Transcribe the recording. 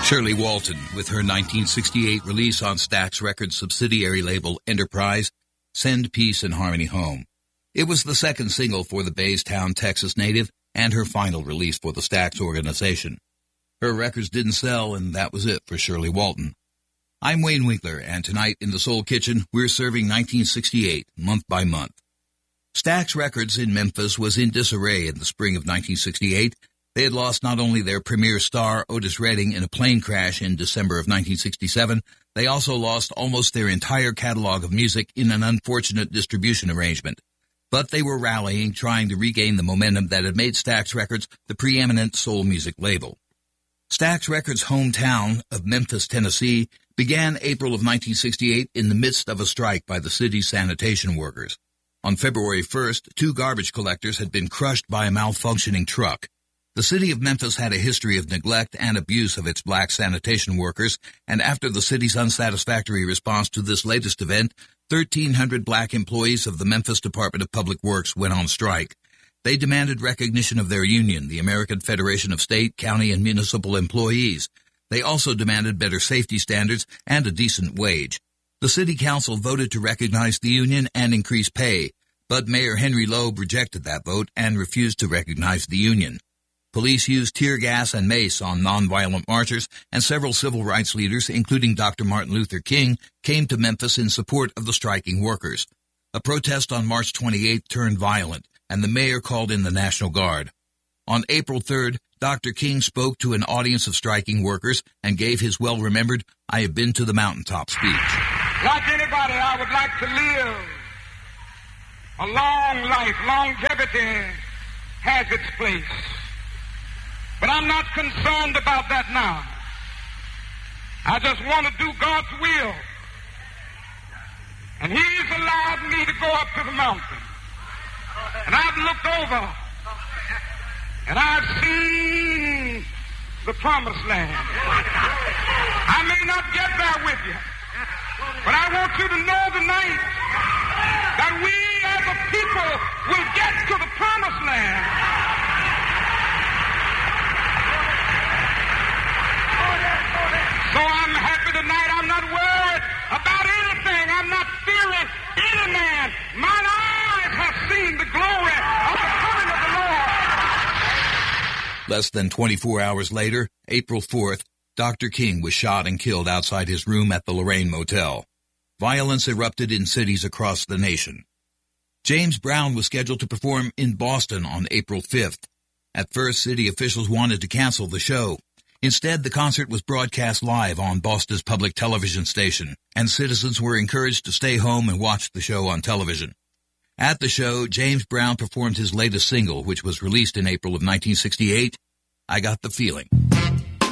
Shirley Walton, with her 1968 release on Stax Records subsidiary label Enterprise, Send Peace and Harmony Home. It was the second single for the Baystown, Texas native, and her final release for the Stax organization. Her records didn't sell, and that was it for Shirley Walton. I'm Wayne Winkler, and tonight in the Soul Kitchen, we're serving 1968, month by month. Stax Records in Memphis was in disarray in the spring of 1968. They had lost not only their premier star, Otis Redding, in a plane crash in December of 1967, they also lost almost their entire catalog of music in an unfortunate distribution arrangement. But they were rallying, trying to regain the momentum that had made Stax Records the preeminent soul music label. Stax Records' hometown of Memphis, Tennessee, began April of 1968 in the midst of a strike by the city's sanitation workers. On February 1st, 2 garbage collectors had been crushed by a malfunctioning truck. The city of Memphis had a history of neglect and abuse of its black sanitation workers, and after the city's unsatisfactory response to this latest event, 1,300 black employees of the Memphis Department of Public Works went on strike. They demanded recognition of their union, the American Federation of State, County, and Municipal Employees. They also demanded better safety standards and a decent wage. The city council voted to recognize the union and increase pay, but Mayor Henry Loeb rejected that vote and refused to recognize the union. Police used tear gas and mace on nonviolent marchers, and several civil rights leaders, including Dr. Martin Luther King, came to Memphis in support of the striking workers. A protest on March 28th turned violent, and the mayor called in the National Guard. On April 3rd, Dr. King spoke to an audience of striking workers and gave his well-remembered "I have been to the mountaintop" speech. Like anybody, I would like to live a long life. Longevity has its place. But I'm not concerned about that now. I just want to do God's will. And He's allowed me to go up to the mountain. And I've looked over, and I've seen the promised land. I may not get there with you, but I want you to know tonight that we as a people will get to the promised land. So I'm happy tonight. I'm not worried about anything. I'm not fearing any man. Mine eyes have seen the glory of the coming of the Lord. Less than 24 hours later, April 4th, Dr. King was shot and killed outside his room at the Lorraine Motel. Violence erupted in cities across the nation. James Brown was scheduled to perform in Boston on April 5th. At first, city officials wanted to cancel the show. Instead, the concert was broadcast live on Boston's public television station, and citizens were encouraged to stay home and watch the show on television. At the show, James Brown performed his latest single, which was released in April of 1968, "I Got the Feeling."